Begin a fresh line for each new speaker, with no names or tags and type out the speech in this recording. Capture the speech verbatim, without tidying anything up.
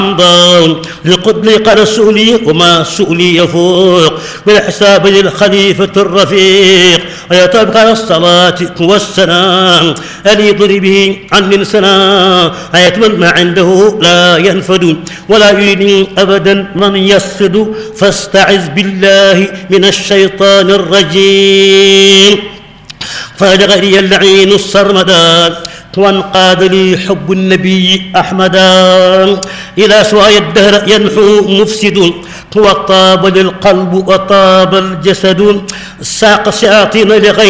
لقد رسولي وما سؤلي يفوق بالحساب للخليفة الرفيق ويتبقى الصلاة والسلام أليض به عن من سنة أيتمن ما عنده لا ينفد ولا يريد أبدا من يسد فاستعذ بالله من الشيطان الرجيم فلغري اللعين السرمدان وانقاد لي حب النبي أحمدا إلى سواي الدهر ينحو مفسد وطاب للقلب وطاب الجسد ساق الشياطين لغير